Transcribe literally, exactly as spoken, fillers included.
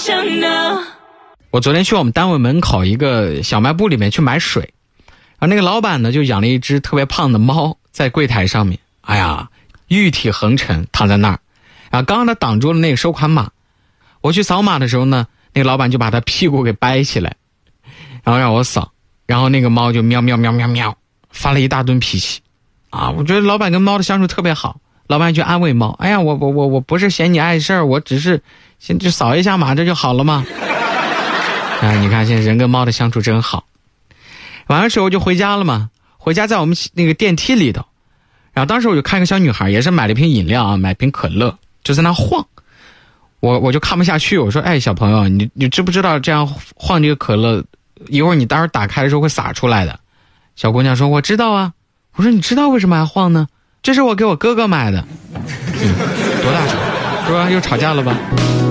我昨天去我们单位门口一个小卖部里面去买水，然后那个老板呢就养了一只特别胖的猫在柜台上面，哎呀，玉体横陈躺在那儿，然后刚刚他挡住了那个收款码，我去扫码的时候呢，那个老板就把他屁股给掰起来，然后让我扫，然后那个猫就喵喵喵喵喵发了一大顿脾气啊！我觉得老板跟猫的相处特别好，老板就安慰猫，哎呀，我我我我不是嫌你碍事儿，我只是先就扫一下码，这就好了嘛。啊，你看现在人跟猫的相处真好。晚上时候就回家了嘛，回家在我们那个电梯里头，然后当时我就看一个小女孩，也是买了一瓶饮料啊，买瓶可乐，就在那晃。我我就看不下去，我说，哎，小朋友，你你知不知道这样晃这个可乐，一会儿你待会儿打开的时候会洒出来的？小姑娘说，我知道啊。我说，你知道为什么还晃呢？这是我给我哥哥买的。嗯，多大吵，是吧？又吵架了吧？